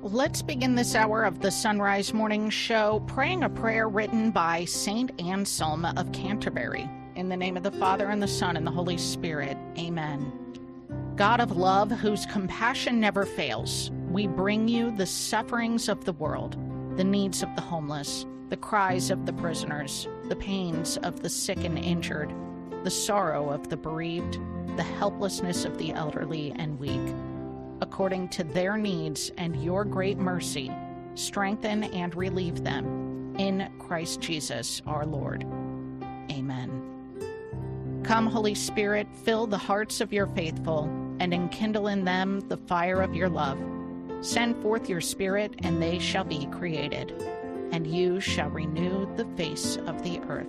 Let's begin this hour of the Sunrise Morning Show praying a prayer written by St. Anselm of Canterbury. In the name of the Father, and the Son, and the Holy Spirit. Amen. God of love, whose compassion never fails, we bring you the sufferings of the world, the needs of the homeless, the cries of the prisoners, the pains of the sick and injured, the sorrow of the bereaved, the helplessness of the elderly and weak. According to their needs and your great mercy, strengthen and relieve them. In Christ Jesus our Lord. Amen. Come, Holy Spirit, fill the hearts of your faithful, and enkindle in them the fire of your love. Send forth your Spirit, and they shall be created, and you shall renew the face of the earth.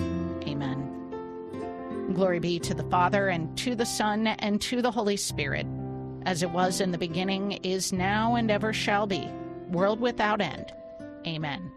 Amen. Glory be to the Father, and to the Son, and to the Holy Spirit, as it was in the beginning, is now, and ever shall be, world without end. Amen.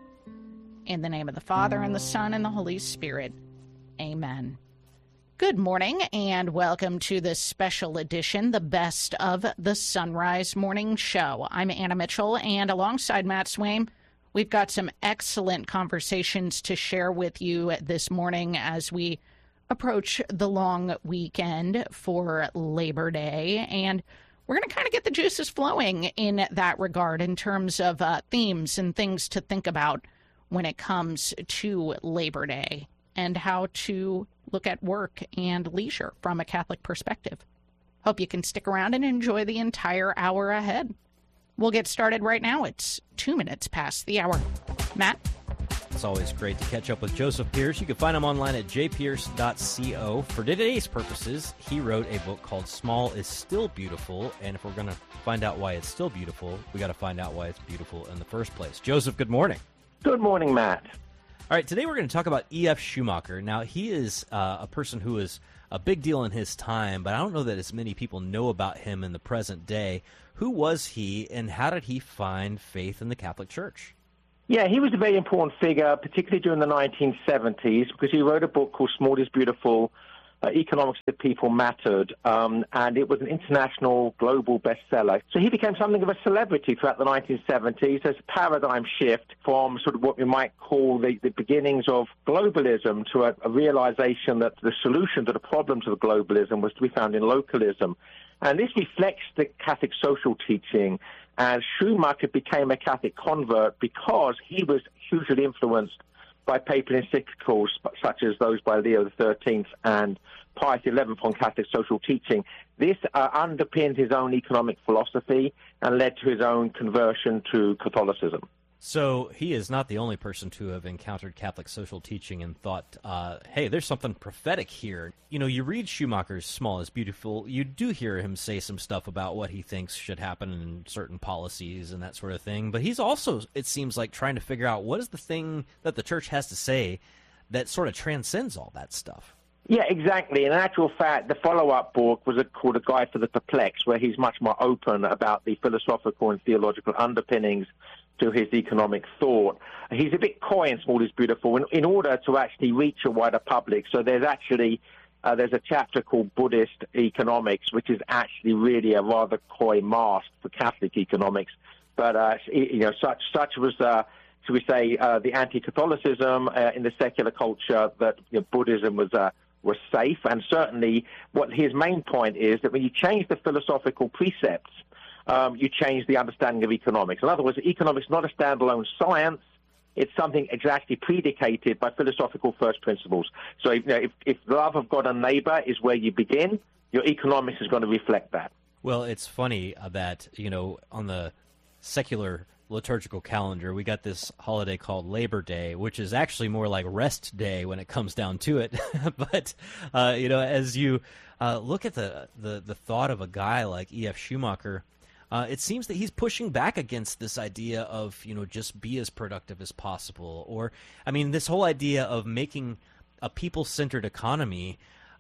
In the name of the Father, and the Son, and the Holy Spirit. Amen. Good morning, and welcome to this special edition, the best of the Sunrise Morning Show. I'm Anna Mitchell, and alongside Matt Swaim, we've got some excellent conversations to share with you this morning as we approach the long weekend for Labor Day. And we're going to kind of get the juices flowing in that regard in terms of themes and things to think about when it comes to Labor Day and how to look at work and leisure from a Catholic perspective. Hope you can stick around and enjoy the entire hour ahead. We'll get started right now. It's 2 minutes past the hour. Matt? It's always great to catch up with Joseph Pearce. You can find him online at jpearce.co. For today's purposes, he wrote a book called Small is Still Beautiful, and if we're going to find out why it's still beautiful, we got to find out why it's beautiful in the first place. Joseph, good morning. Good morning, Matt. All right, today we're going to talk about E.F. Schumacher. Now, he is a person who is a big deal in his time, but I don't know that as many people know about him in the present day. Who was he, and how did he find faith in the Catholic Church? Yeah, he was a very important figure, particularly during the 1970s, because he wrote a book called Small is Beautiful, Economics That People Mattered, and it was an international, global bestseller. So he became something of a celebrity throughout the 1970s. There's a paradigm shift from sort of what we might call the beginnings of globalism to a realization that the solution to the problems of globalism was to be found in localism. And this reflects the Catholic social teaching, and Schumacher became a Catholic convert because he was hugely influenced by papal encyclicals such as those by Leo XIII and Pius XI on Catholic social teaching. This underpinned his own economic philosophy and led to his own conversion to Catholicism. So he is not the only person to have encountered Catholic social teaching and thought, hey, there's something prophetic here. You know, you read Schumacher's Small is Beautiful, you do hear him say some stuff about what he thinks should happen in certain policies and that sort of thing. But he's also, it seems like, trying to figure out what is the thing that the church has to say that sort of transcends all that stuff. Yeah, exactly. In actual fact, the follow-up book was called A Guide for the Perplexed, where he's much more open about the philosophical and theological underpinnings to his economic thought. He's a bit coy in Small is Beautiful in order to actually reach a wider public. So there's actually there's a chapter called Buddhist Economics, which is actually really a rather coy mask for Catholic economics. But such was should we say the anti-Catholicism in the secular culture that Buddhism was safe. And certainly what his main point is that when you change the philosophical precepts, you change the understanding of economics. In other words, economics is not a standalone science. It's something exactly predicated by philosophical first principles. So if the love of God and neighbor is where you begin, your economics is going to reflect that. Well, it's funny that, on the secular liturgical calendar, we got this holiday called Labor Day, which is actually more like rest day when it comes down to it. But, as you look at the thought of a guy like E.F. Schumacher, it seems that he's pushing back against this idea of, just be as productive as possible. Or, this whole idea of making a people-centered economy,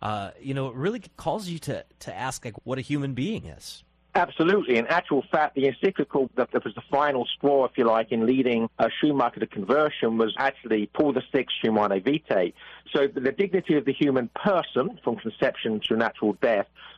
it really calls you to ask what a human being is. Absolutely. In actual fact, the encyclical that was the final straw, if you like, in leading Schumacher to conversion was actually Paul VI Humanae Vitae. So the dignity of the human person from conception to natural death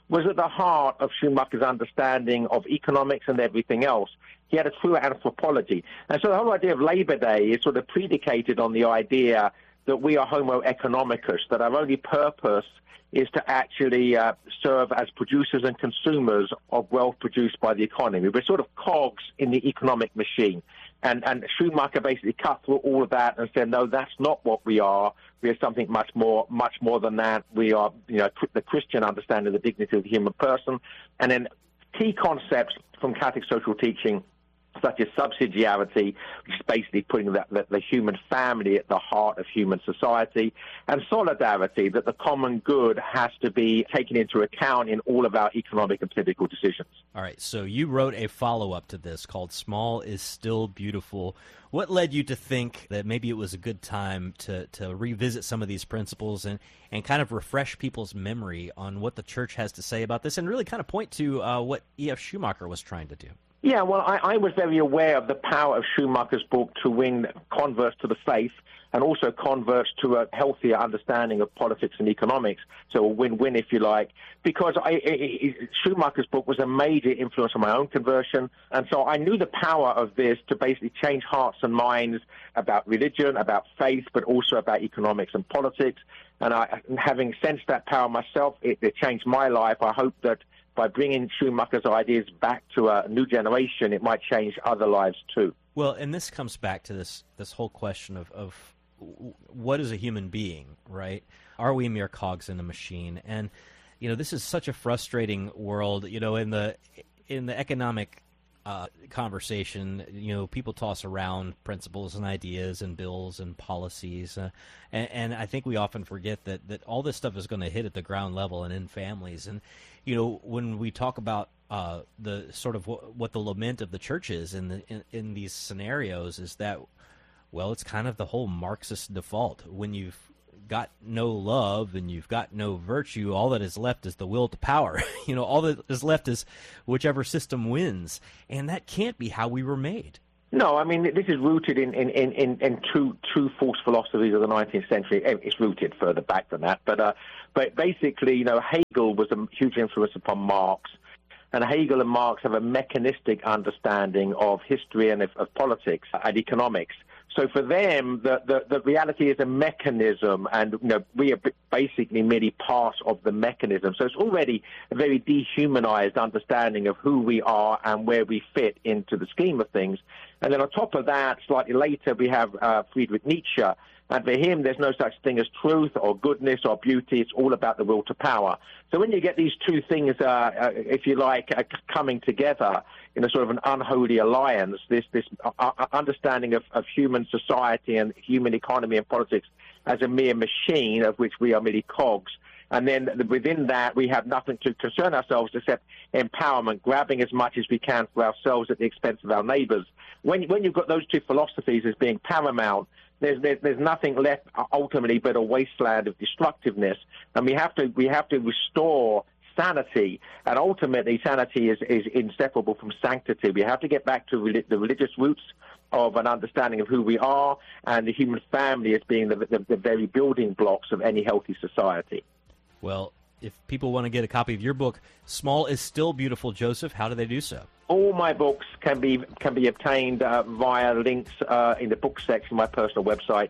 was at the heart of Schumacher's understanding of economics and everything else. He had a true anthropology. And so the whole idea of Labor Day is sort of predicated on the idea that we are homo economicus, that our only purpose is to actually serve as producers and consumers of wealth produced by the economy. We're sort of cogs in the economic machine. And Schumacher basically cut through all of that and said, no, that's not what we are. We are something much more than that. We are, the Christian understanding of the dignity of the human person. And then key concepts from Catholic social teaching, such as subsidiarity, which is basically putting the human family at the heart of human society, and solidarity, that the common good has to be taken into account in all of our economic and political decisions. All right, so you wrote a follow-up to this called Small is Still Beautiful. What led you to think that maybe it was a good time to revisit some of these principles and kind of refresh people's memory on what the church has to say about this and really kind of point to what E.F. Schumacher was trying to do? Yeah, well, I was very aware of the power of Schumacher's book to win converts to the faith and also converts to a healthier understanding of politics and economics, so a win-win, if you like, because Schumacher's book was a major influence on my own conversion, and so I knew the power of this to basically change hearts and minds about religion, about faith, but also about economics and politics, and having sensed that power myself, it changed my life. I hope that by bringing Schumacher's ideas back to a new generation, it might change other lives too. Well, and this comes back to this whole question of what is a human being, right? Are we mere cogs in a machine? And this is such a frustrating world. In the economic conversation, people toss around principles and ideas and bills and policies, and I think we often forget that all this stuff is going to hit at the ground level and in families. And when we talk about the sort of what the lament of the church is in these scenarios is that, well, it's kind of the whole Marxist default. When you've got no love and you've got no virtue, all that is left is the will to power. All that is left is whichever system wins, and that can't be how we were made. No, I mean, this is rooted in two false philosophies of the 19th century. It's rooted further back than that, but basically, Hegel was a huge influence upon Marx, and Hegel and Marx have a mechanistic understanding of history and of politics and economics. So for them, the reality is a mechanism, and we are basically merely part of the mechanism. So it's already a very dehumanized understanding of who we are and where we fit into the scheme of things. And then on top of that, slightly later, we have Friedrich Nietzsche. And for him, there's no such thing as truth or goodness or beauty. It's all about the will to power. So when you get these two things, if you like, coming together in a sort of an unholy alliance, this understanding of human society and human economy and politics as a mere machine of which we are merely cogs, and then within that we have nothing to concern ourselves except empowerment, grabbing as much as we can for ourselves at the expense of our neighbors. When you've got those two philosophies as being paramount, there's nothing left ultimately but a wasteland of destructiveness, and we have to restore sanity, and ultimately sanity is inseparable from sanctity. We have to get back to the religious roots of an understanding of who we are, and the human family as being the very building blocks of any healthy society. Well, if people want to get a copy of your book, Small is Still Beautiful, Joseph, how do they do so? All my books can be obtained via links in the book section of my personal website,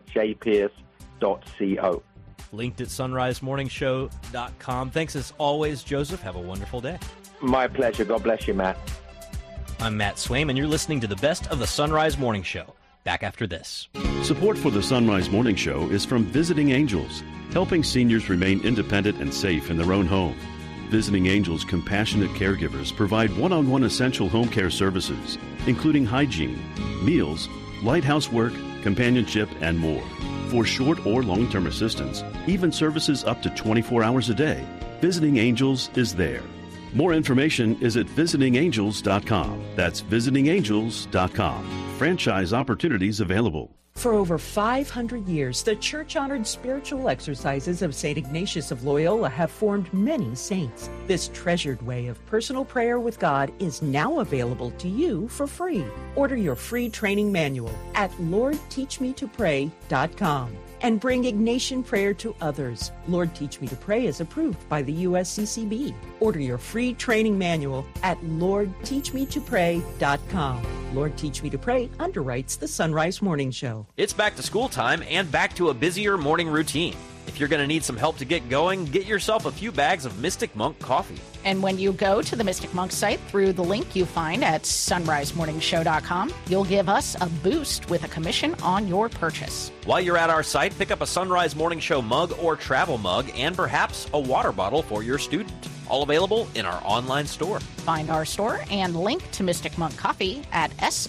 jpearce.co. Linked at sunrisemorningshow.com. Thanks as always, Joseph. Have a wonderful day. My pleasure. God bless you, Matt. I'm Matt Swaim, and you're listening to the best of the Sunrise Morning Show. Back after this. Support for the Sunrise Morning Show is from Visiting Angels, helping seniors remain independent and safe in their own home. Visiting Angels compassionate caregivers provide one-on-one essential home care services, including hygiene, meals, light housework, companionship, and more. For short or long-term assistance, even services up to 24 hours a day, Visiting Angels is there. More information is at visitingangels.com. That's visitingangels.com. Franchise opportunities available. For over 500 years, the church-honored spiritual exercises of St. Ignatius of Loyola have formed many saints. This treasured way of personal prayer with God is now available to you for free. Order your free training manual at LordTeachMeToPray.com and bring Ignatian prayer to others. Lord Teach Me to Pray is approved by the USCCB. Order your free training manual at LordTeachMeToPray.com. Lord Teach Me to Pray underwrites the Sunrise Morning Show. It's back to school time and back to a busier morning routine. If you're going to need some help to get going, get yourself a few bags of Mystic Monk coffee. And when you go to the Mystic Monk site through the link you find at sunrisemorningshow.com, you'll give us a boost with a commission on your purchase. While you're at our site, pick up a Sunrise Morning Show mug or travel mug and perhaps a water bottle for your student. All available in our online store. Find our store and link to Mystic Monk Coffee at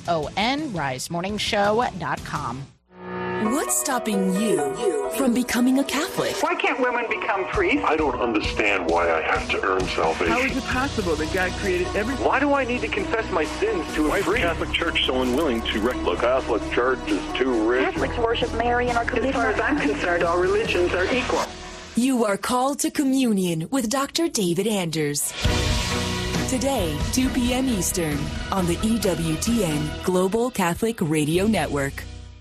sonrisemorningshow.com. What's stopping you from becoming a Catholic? Why can't women become priests? I don't understand why I have to earn salvation. How is it possible that God created everything? Why do I need to confess my sins to a priest? Why is the Catholic Church so unwilling to the Catholic Church is too rich? Catholics worship Mary in our community. As far as I'm concerned, all religions are equal. You are called to communion with Dr. David Anders. Today, 2 p.m. Eastern, on the EWTN Global Catholic Radio Network.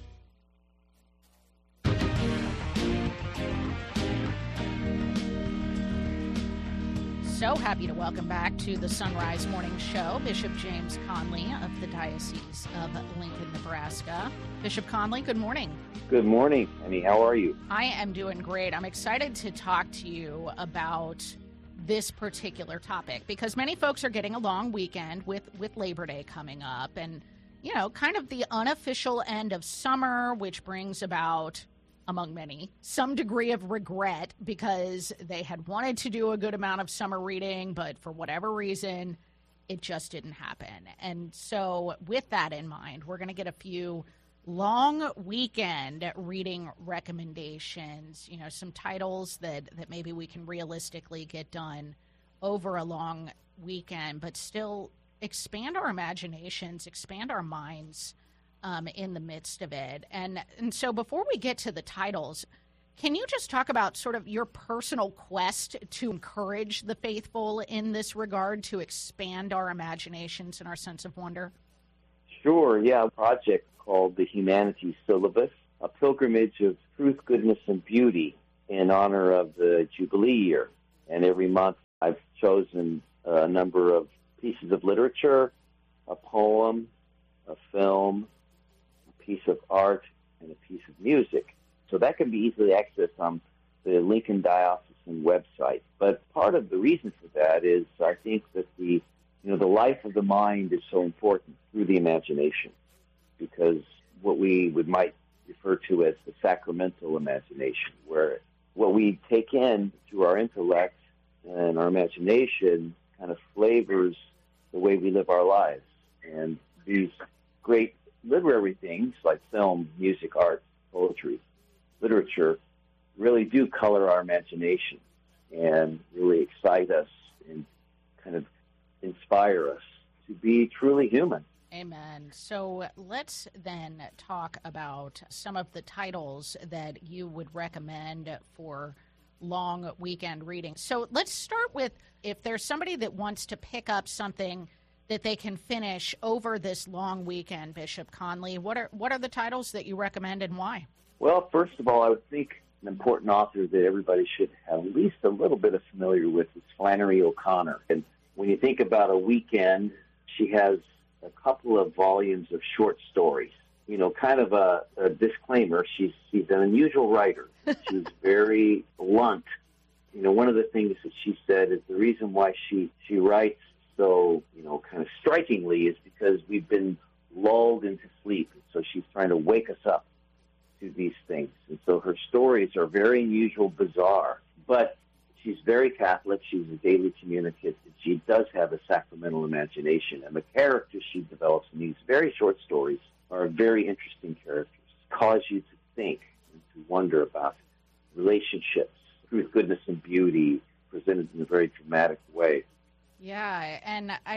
So happy to welcome back to the Sunrise Morning Show Bishop James Conley of the Diocese of Lincoln, Nebraska. Bishop Conley, good morning. Good morning, Annie. How are you? I am doing great. I'm excited to talk to you about this particular topic because many folks are getting a long weekend with Labor Day coming up and, you know, kind of the unofficial end of summer, which brings about, among many, some degree of regret because they had wanted to do a good amount of summer reading, but for whatever reason, it just didn't happen. And so with that in mind, we're going to get a few long weekend reading recommendations, you know, some titles that maybe we can realistically get done over a long weekend, but still expand our imaginations, expand our minds in the midst of it. And so before we get to the titles, can you just talk about sort of your personal quest to encourage the faithful in this regard, to expand our imaginations and our sense of wonder? Sure, yeah. A project called the Humanities Syllabus, a pilgrimage of truth, goodness, and beauty in honor of the Jubilee year. And every month I've chosen a number of pieces of literature, a poem, a film, piece of art, and a piece of music. So that can be easily accessed on the Lincoln Diocesan website. But part of the reason for that is I think that the life of the mind is so important through the imagination, because what we might refer to as the sacramental imagination, where what we take in through our intellect and our imagination kind of flavors the way we live our lives. And these great literary things like film, music, art, poetry, literature really do color our imagination and really excite us and kind of inspire us to be truly human. Amen. So let's then talk about some of the titles that you would recommend for long weekend reading. So let's start with, if there's somebody that wants to pick up something that they can finish over this long weekend, Bishop Conley, what are the titles that you recommend and why? Well, first of all, I would think an important author that everybody should have at least a little bit of familiar with is Flannery O'Connor. And when you think about a weekend, she has a couple of volumes of short stories. You know, kind of a disclaimer, she's an unusual writer. She's very blunt. You know, one of the things that she said is the reason why she writes so, you know, kind of strikingly is because we've been lulled into sleep. So she's trying to wake us up to these things. And so her stories are very unusual, bizarre, but she's very Catholic. She's a daily communicant. She does have a sacramental imagination. And the characters she develops in these very short stories are very interesting characters, cause you to think and to wonder about relationships, truth, goodness, and beauty presented in a very dramatic way. Yeah, and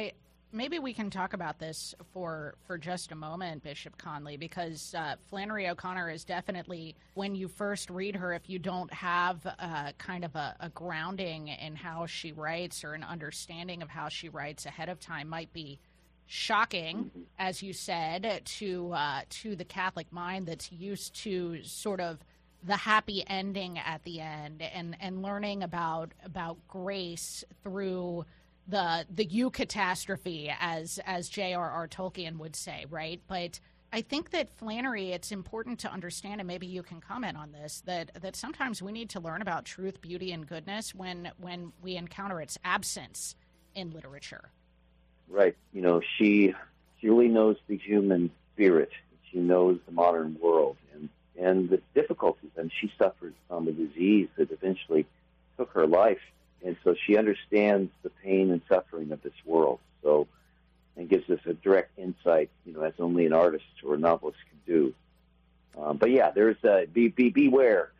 Maybe we can talk about this for just a moment, Bishop Conley, because Flannery O'Connor is definitely, when you first read her, if you don't have kind of a grounding in how she writes or an understanding of how she writes ahead of time, might be shocking, as you said, to the Catholic mind that's used to sort of the happy ending at the end and learning about grace through the eucatastrophe, as J.R.R. Tolkien would say, right? But I think that Flannery, it's important to understand, and maybe you can comment on this, that sometimes we need to learn about truth, beauty, and goodness when we encounter its absence in literature. Right. You know, she really knows the human spirit. She knows the modern world and the difficulties. And she suffered from a disease that eventually took her life. And so she understands the pain and suffering of this world. So, and gives us a direct insight, you know, as only an artist or a novelist can do. But yeah, there's beware.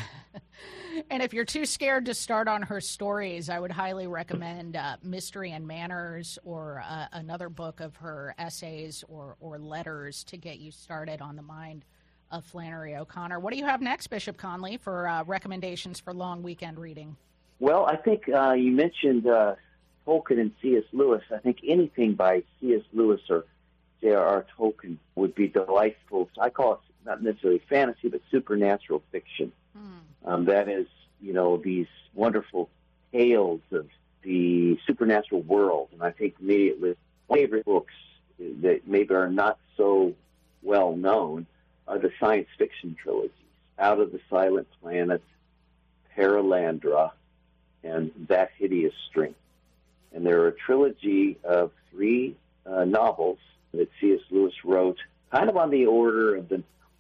And if you're too scared to start on her stories, I would highly recommend Mystery and Manners, or another book of her essays or letters to get you started on the mind of Flannery O'Connor. What do you have next, Bishop Conley, for recommendations for long weekend reading? Well, I think you mentioned Tolkien and C.S. Lewis. I think anything by C.S. Lewis or J.R.R. Tolkien would be delightful. I call it not necessarily fantasy, but supernatural fiction. That is, you know, these wonderful tales of the supernatural world. And I think immediately my favorite books that maybe are not so well known are the science fiction trilogies, Out of the Silent Planet, Paralandra, and That Hideous String. And there are a trilogy of 3 novels that C.S. Lewis wrote, kind of on the order of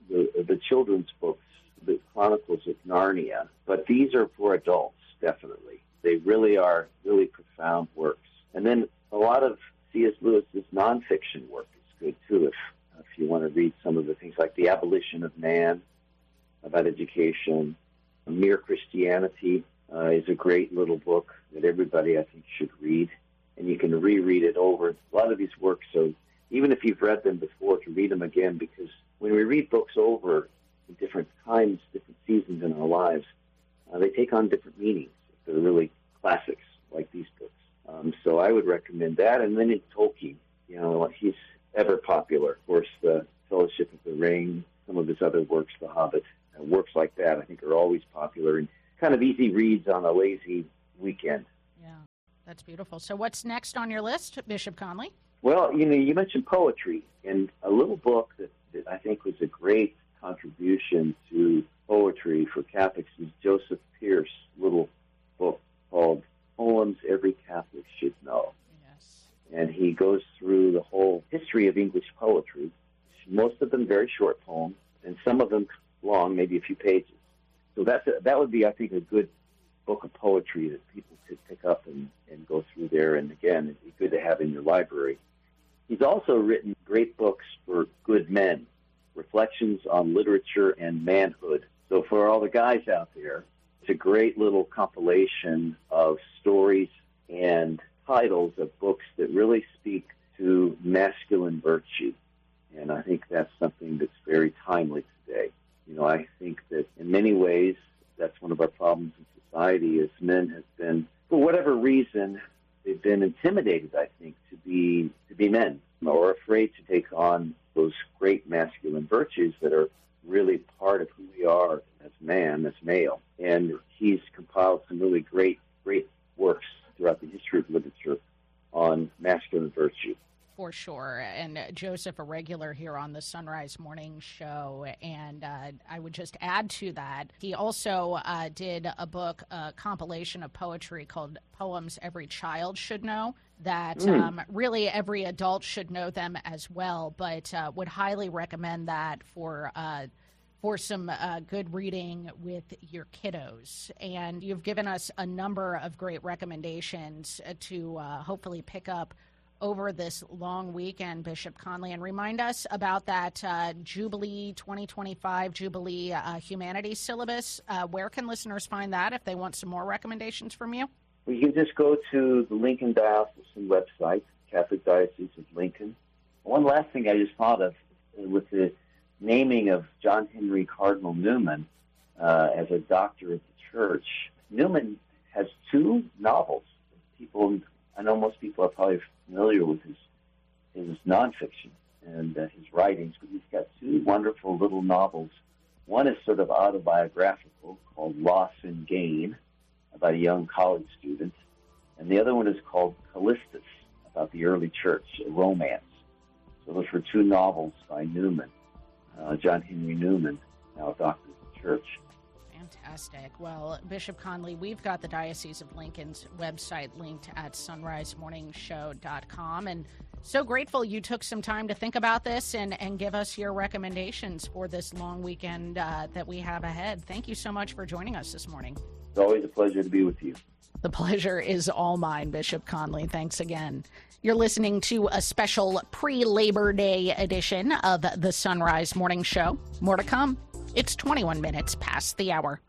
the children's books, the Chronicles of Narnia. But these are for adults, definitely. They really are really profound works. And then a lot of C.S. Lewis's nonfiction work is good, too, if you want to read some of the things like The Abolition of Man, about education. Mere Christianity is a great little book that everybody, I think, should read. And you can reread it over. A lot of these works, so even if you've read them before, to read them again, because when we read books over in different times, different seasons in our lives, they take on different meanings. They're really classics, like these books. So I would recommend that. And then in Tolkien, you know, he's ever popular. Of course, the Fellowship of the Ring, some of his other works, The Hobbit, works like that, I think, are always popular and kind of easy reads on a lazy weekend. Yeah, that's beautiful. So what's next on your list, Bishop Conley? Well, you know, you mentioned poetry, and a little book that I think was a great contribution to poetry for Catholics is Joseph Pierce's little book called Poems Every Catholic Should Know. Yes. And he goes through the whole history of English poetry, most of them very short poems, and some of them long, maybe a few pages. So that would be, I think, a good book of poetry that people could pick up and go through there. And again, it'd be good to have in your library. He's also written great books for good men, Reflections on Literature and Manhood. So for all the guys out there, it's a great little compilation of stories and titles of books that really speak to masculine virtue. And I think that's something that's very timely today. You know, I think that in many ways, that's one of our problems in society is men have been, for whatever reason, they've been intimidated, I think, to be men, or afraid to take on those great masculine virtues that are really part of who we are as man, as male. And he's compiled some really great works throughout the history of literature on masculine virtue. For sure. And Joseph, a regular here on the Sunrise Morning Show. And I would just add to that, he also did a book, a compilation of poetry called Poems Every Child Should Know, that really every adult should know them as well, but would highly recommend that for some good reading with your kiddos. And you've given us a number of great recommendations to hopefully pick up over this long weekend, Bishop Conley, and remind us about that Jubilee 2025 Jubilee Humanities syllabus. Where can listeners find that if they want some more recommendations from you? Well, you can just go to the Lincoln Diocesan website, Catholic Diocese of Lincoln. One last thing I just thought of with the naming of John Henry Cardinal Newman as a doctor of the church. Newman has 2 novels. I know most people are probably familiar with his nonfiction and his writings, but he's got 2 wonderful little novels. One is sort of autobiographical, called Loss and Gain, about a young college student, and the other one is called Callistus, about the early church, a romance. So those were 2 novels by Newman, John Henry Newman, now a doctor of the church. Fantastic. Well, Bishop Conley, we've got the Diocese of Lincoln's website linked at sunrisemorningshow.com, and so grateful you took some time to think about this and give us your recommendations for this long weekend that we have ahead. Thank you so much for joining us this morning. It's always a pleasure to be with you. The pleasure is all mine, Bishop Conley. Thanks again. You're listening to a special pre-Labor Day edition of the Sunrise Morning Show. More to come. It's 21 minutes past the hour.